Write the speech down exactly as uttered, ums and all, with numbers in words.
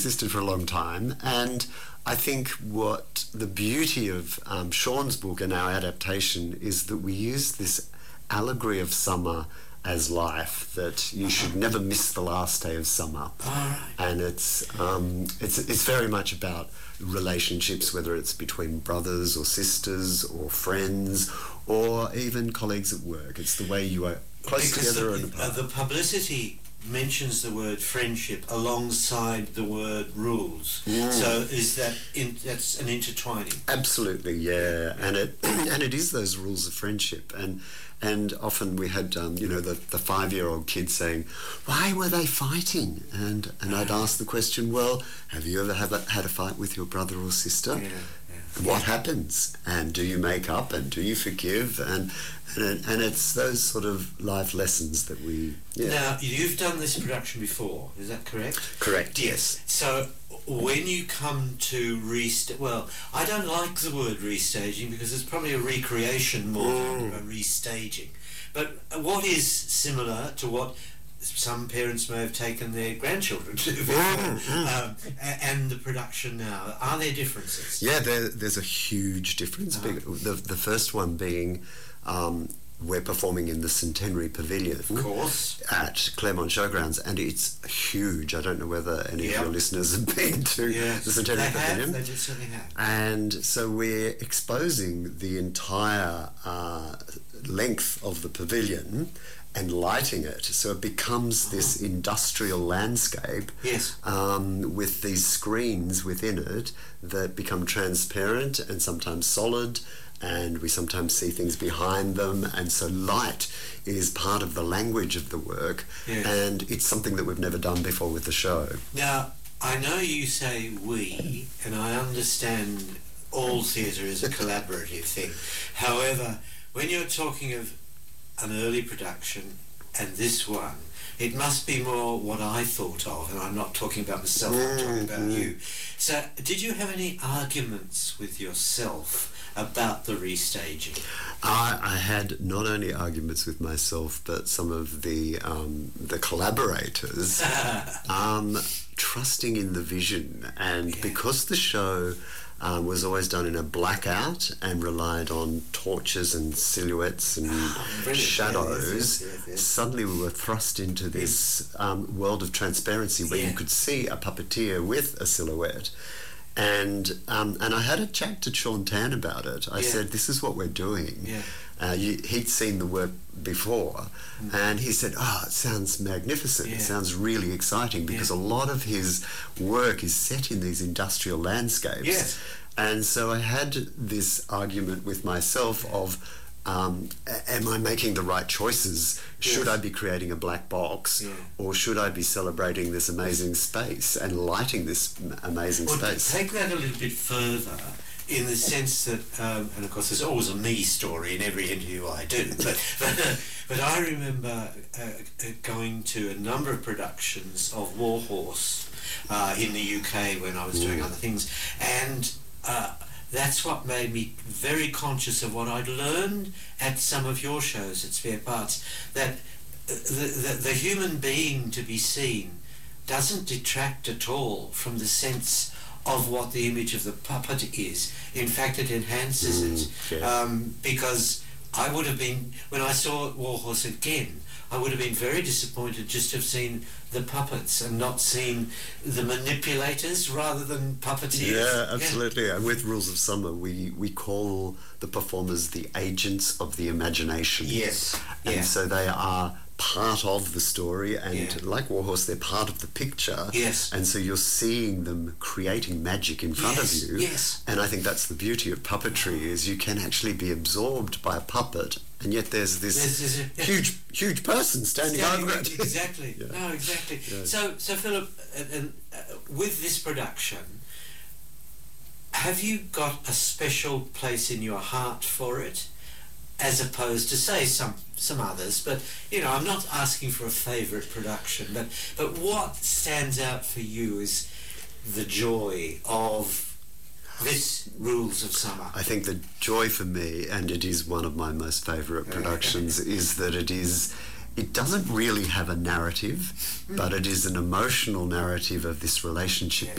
existed for a long time, and I think what the beauty of um, Sean's book and our adaptation is that we use this allegory of summer as life, that you should never miss the last day of summer. Right. And it's um, it's it's very much about relationships, whether it's between brothers or sisters or friends or even colleagues at work. It's the way you are close because together the, and uh, the publicity mentions the word friendship alongside the word rules. Mm. So is that in, that's an intertwining? Absolutely, yeah, and it and it is those rules of friendship, and and often we had um, you know the, the five-year-old kid saying, "Why were they fighting?" And and I'd ask the question, "Well, have you ever have a, had a fight with your brother or sister? Yeah, yeah. What happens? And do you make up? And do you forgive?" And and and it's those sort of life lessons that we. Yeah. Now you've done this production before, is that correct? Correct. Yes. So when you come to rest, well, I don't like the word restaging because it's probably a recreation more Mm. than a restaging. But what is similar to what some parents may have taken their grandchildren to before, um, a- and the production now? Are there differences? Yeah, there, there's a huge difference. Uh-huh. The the first one being. Um, we're performing in the Centenary Pavilion Of course. at Claremont Showgrounds, and it's huge. I don't know whether any Yep. of your listeners have been to Yeah, the Centenary they Pavilion. have, they just certainly have. And so we're exposing the entire uh, length of the pavilion and lighting it, so it becomes this industrial landscape. Yes. Um, with these screens within it that become transparent and sometimes solid, and we sometimes see things behind them, and so light is part of the language of the work. Yes. And it's something that we've never done before with the show. Now, I know you say we, and I understand all theatre is a collaborative thing. However, when you're talking of an early production and this one, it must be more what I thought of, and I'm not talking about myself, I'm talking about Mm. you. So, did you have any arguments with yourself about the restaging? I, I had not only arguments with myself, but some of the um, the collaborators um, trusting in the vision, and Yeah. because the show um, was always done in a blackout and relied on torches and silhouettes and brilliant. shadows, Yeah, yes, yes, yes. suddenly we were thrust into this um, world of transparency where Yeah. you could see a puppeteer with a silhouette. And um, and I had a chat to Sean Tan about it. I Yeah. said, "This is what we're doing." Yeah. Uh, you, he'd seen the work before, Mm. and he said, "Oh, it sounds magnificent. Yeah. It sounds really exciting," because Yeah. a lot of his work is set in these industrial landscapes. Yes. And so I had this argument with myself of, um, a- am I making the right choices? Should Yes. I be creating a black box, Yeah. or should I be celebrating this amazing space and lighting this m- amazing Well, space? take that a little bit further, in the sense that, um, and of course there's always a me story in every interview I do, but but, but I remember uh, uh, going to a number of productions of Warhorse uh, in the U K when I was doing Mm. other things, and uh, that's what made me very conscious of what I'd learned at some of your shows at Spare Parts, that the, the, the human being to be seen doesn't detract at all from the sense of what the image of the puppet is. In fact, it enhances Mm, it. yeah. Um, because I would have been, when I saw Warhorse again, I would have been very disappointed just to have seen the puppets and not seen the manipulators rather than puppeteers. Yeah, absolutely. And with Rules of Summer, we, we call the performers the agents of the imagination. Yes. And Yeah. so they are part of the story, and Yeah. like Warhorse, they're part of the picture. Yes. And so you're seeing them creating magic in front Yes, of you. yes. And I think that's the beauty of puppetry, is you can actually be absorbed by a puppet, and yet there's this There's- there's a- yeah. huge, huge person standing, Standing over right- it. Exactly. Yeah. No, exactly. Yeah. So, so Philip, uh, uh, with this production, have you got a special place in your heart for it, as opposed to, say, some some others? But you know, I'm not asking for a favourite production, but but what stands out for you is the joy of this Rules of Summer. I think the joy for me, and it is one of my most favourite productions, is that it is it doesn't really have a narrative, but it is an emotional narrative of this relationship Yeah.